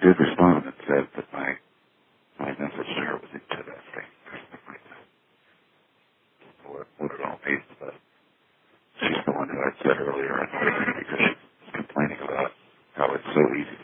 did respond and said that my message to her was interesting. What it all means, but she's the one who I said earlier, because she's complaining about how it's so easy